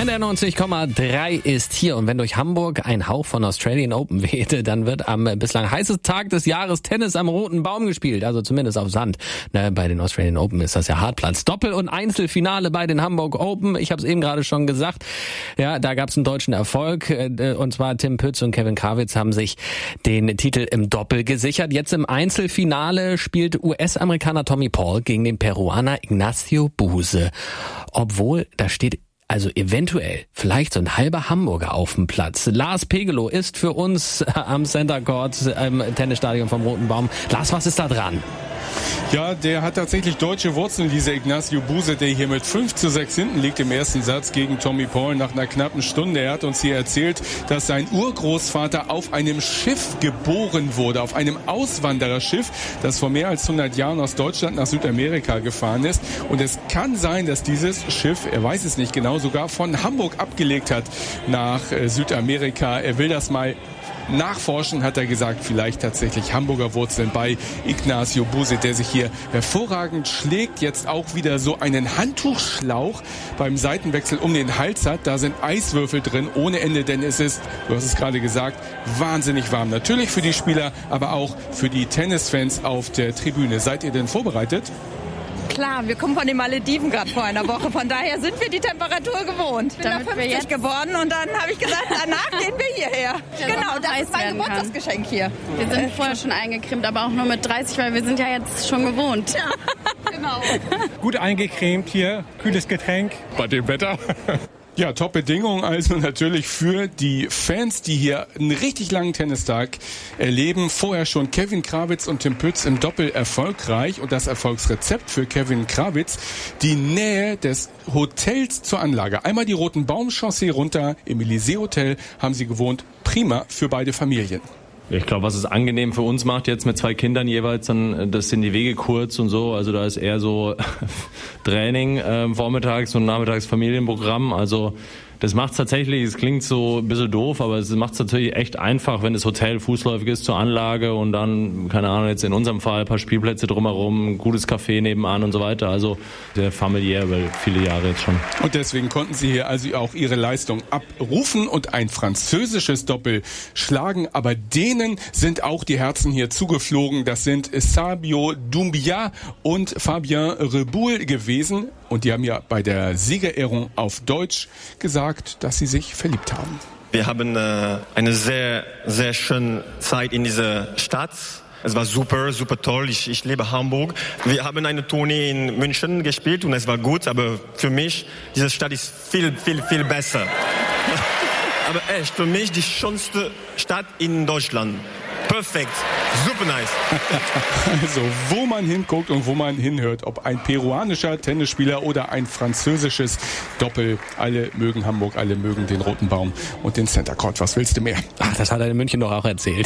NDR 90,3 ist hier, und wenn durch Hamburg ein Hauch von Australian Open wehte, dann wird am bislang heißesten Tag des Jahres Tennis am Roten Baum gespielt, also zumindest auf Sand. Bei den Australian Open ist das ja Hartplatz. Doppel- und Einzelfinale bei den Hamburg Open. Ich habe es eben gerade schon gesagt. Ja, da gab es einen deutschen Erfolg, und zwar Tim Pütz und Kevin Krawitz haben sich den Titel im Doppel gesichert. Jetzt im Einzelfinale spielt US-Amerikaner Tommy Paul gegen den Peruaner Ignacio Buse. Obwohl, da steht also eventuell vielleicht so ein halber Hamburger auf dem Platz. Lars Pegelow ist für uns am Center Court im Tennisstadion vom Roten Baum. Lars, was ist da dran? Ja, der hat tatsächlich deutsche Wurzeln, dieser Ignacio Buse, der hier mit 5:6 hinten liegt im ersten Satz gegen Tommy Paul nach einer knappen Stunde. Er hat uns hier erzählt, dass sein Urgroßvater auf einem Schiff geboren wurde, auf einem Auswandererschiff, das vor mehr als 100 Jahren aus Deutschland nach Südamerika gefahren ist. Und es kann sein, dass dieses Schiff, er weiß es nicht genau, sogar von Hamburg abgelegt hat nach Südamerika. Er will das mal nachforschen, hat er gesagt, vielleicht tatsächlich Hamburger Wurzeln bei Ignacio Buse, der sich hier hervorragend schlägt, jetzt auch wieder so einen Handtuchschlauch beim Seitenwechsel um den Hals hat. Da sind Eiswürfel drin ohne Ende, denn es ist, du hast es gerade gesagt, wahnsinnig warm. Natürlich für die Spieler, aber auch für die Tennisfans auf der Tribüne. Seid ihr denn vorbereitet? Klar, wir kommen von den Malediven gerade vor einer Woche, von daher sind wir die Temperatur gewohnt. Ich bin da 50 geworden und dann habe ich gesagt, danach gehen wir hierher. Genau, das ist mein Geburtstagsgeschenk hier. Wir sind vorher schon eingecremt, aber auch nur mit 30, weil wir sind ja jetzt schon gewohnt. Ja, genau. Gut eingecremt hier, kühles Getränk. Bei dem Wetter. Ja, Top-Bedingungen also natürlich für die Fans, die hier einen richtig langen Tennistag erleben. Vorher schon Kevin Krawitz und Tim Pütz im Doppel erfolgreich. Und das Erfolgsrezept für Kevin Krawitz, die Nähe des Hotels zur Anlage. Einmal die Roten Baum-Chaussee runter im Elysee-Hotel haben sie gewohnt. Prima für beide Familien. Ich glaube, was es angenehm für uns macht jetzt mit 2 Kindern jeweils, dann, das sind die Wege kurz und so. Also da ist eher so Training vormittags und nachmittags Familienprogramm. Also das macht es tatsächlich, es klingt so ein bisschen doof, aber es macht es natürlich echt einfach, wenn das Hotel fußläufig ist zur Anlage und dann, keine Ahnung, jetzt in unserem Fall ein paar Spielplätze drumherum, ein gutes Café nebenan und so weiter. Also sehr familiär über viele Jahre jetzt schon. Und deswegen konnten sie hier also auch ihre Leistung abrufen und ein französisches Doppel schlagen. Aber denen sind auch die Herzen hier zugeflogen. Das sind Sabio Doumbia und Fabien Reboul gewesen. Und die haben ja bei der Siegerehrung auf Deutsch gesagt, dass sie sich verliebt haben. Wir haben eine sehr, sehr schöne Zeit in dieser Stadt. Es war super, super toll. Ich liebe Hamburg. Wir haben eine Tournee in München gespielt und es war gut, aber für mich, diese Stadt ist viel, viel, viel besser. Aber echt, für mich die schönste Stadt in Deutschland. Perfekt, super nice. Also, wo man hinguckt und wo man hinhört, ob ein peruanischer Tennisspieler oder ein französisches Doppel, alle mögen Hamburg, alle mögen den Roten Baum und den Center Court. Was willst du mehr? Ach, das hat er in München doch auch erzählt.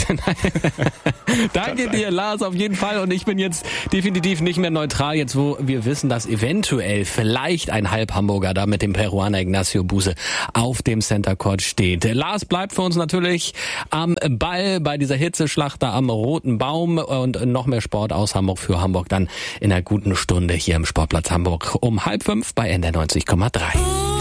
Danke dir, Lars, auf jeden Fall. Und ich bin jetzt definitiv nicht mehr neutral, jetzt wo wir wissen, dass eventuell vielleicht ein Halb-Hamburger da mit dem Peruaner Ignacio Buse auf dem Center Court steht. Lars bleibt für uns natürlich am Ball bei dieser Hitzeschlacht da am Roten Baum, und noch mehr Sport aus Hamburg für Hamburg dann in einer guten Stunde hier im Sportplatz Hamburg um 4:30 bei NDR 90,3.